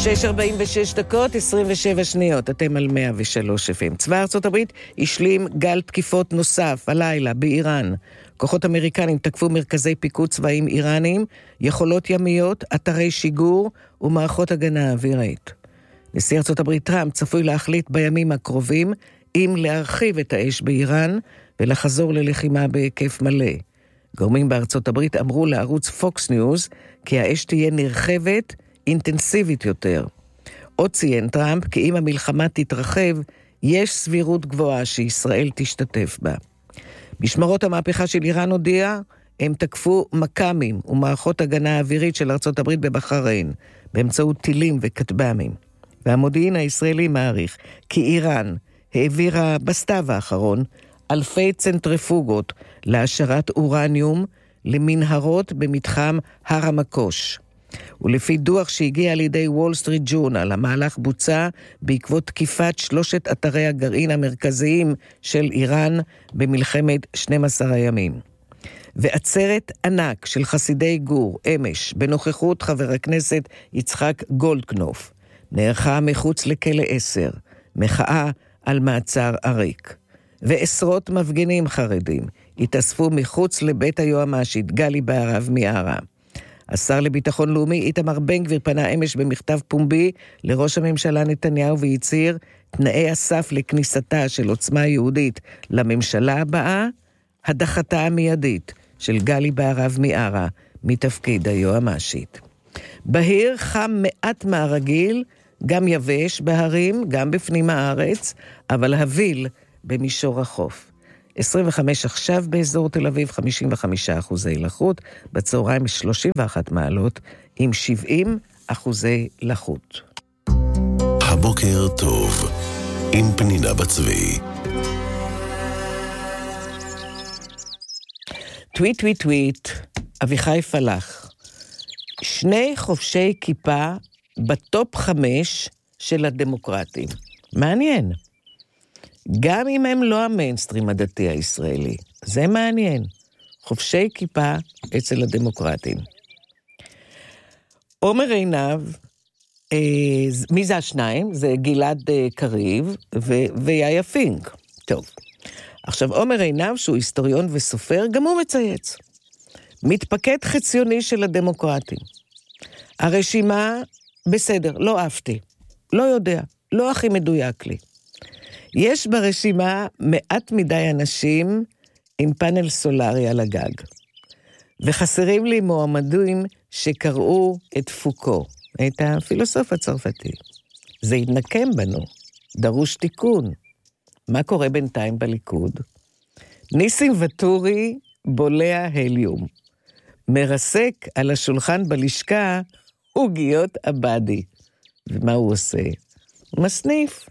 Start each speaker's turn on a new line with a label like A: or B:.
A: 6:46, 27 שניות, אתם על 103 FM. צבא ארצות הברית השלים גל תקיפות נוסף הלילה באיראן. כוחות אמריקנים תקפו מרכזי פיקוד צבאיים איראנים, יכולות ימיות, אתרי שיגור ומערכות הגנה אווירית. נשיא ארצות הברית טראמפ צפוי להחליט בימים הקרובים אם להרחיב את האש באיראן ולחזור ללחימה בהיקף מלא. גורמים בארצות הברית אמרו לערוץ פוקס ניוז כי האש תהיה נרחבת, אינטנסיבית יותר. עוד ציין טראמפ כי אם המלחמה תתרחב, יש סבירות גבוהה שישראל תשתתף בה. משמרות המהפכה של איראן הודיע, הם תקפו מקאמים ומערכות הגנה אווירית של ארצות הברית בבחריין, באמצעות טילים וכטב"מים. והמודיעין הישראלי מעריך כי איראן העבירה בסתיו האחרון אלפי צנטריפוגות להשארת אורניום למנהרות במתחם הר המקוש. ולפי דוח שהגיע על ידי וול סטריט ג'ורנל, המהלך בוצע בעקבות תקיפת 3 אתרי הגרעין המרכזיים של איראן במלחמת 12 הימים. ועצרת ענק של חסידי גור, אמש, בנוכחות חבר הכנסת יצחק גולדקנופ, נערכה מחוץ לכלא 10, מחאה על מעצר עריק. ועשרות מפגינים חרדים התאספו מחוץ לבית היועמ"שית גלי בהרב מיארה. השר לביטחון לאומי איתמר בן גביר פנה אמש במכתב פומבי לראש הממשלה נתניהו והצהיר תנאי הסף לכניסתה של עוצמה יהודית לממשלה הבאה, הדחתה המיידית של גלי בהרב מיארה מתפקיד היועמ"שית. בהיר חם מעט מהרגיל, גם יבש בהרים, גם בפנים הארץ, אבל הביל במישור החוף. 25 עכשיו באזור תל אביב, 55% לחות, בצהריים 31 מעלות, עם 70% לחות.
B: הבוקר טוב, עם פנינה בצבי.
A: טוויט, אביחי פלח. 2 חובשי כיפה בטופ 5 של הדמוקרטים. מעניין. גם אם הם לא המיינסטרים הדתי הישראלי. זה מעניין. חובשי כיפה אצל הדמוקרטים. עומר עינב, מי זה השניים? זה גלעד קריב ויאיה פינק. טוב. עכשיו, עומר עינב, שהוא היסטוריון וסופר, גם הוא מצייץ. מתפקד חציוני של הדמוקרטים. הרשימה, בסדר, לא אהבתי. לא יודע, לא הכי מדויק לי. יש ברשימה מעט מדי אנשים עם פאנל סולרי על הגג. וחסרים לי מועמדים שקראו את פוקו, את הפילוסוף הצרפתי. זה יתנקם בנו, דרוש תיקון. מה קורה בינתיים בליכוד? ניסים וטורי בולע הליום. מרסק על השולחן בלשכה עוגיות עבדי. ומה הוא עושה? מסניף.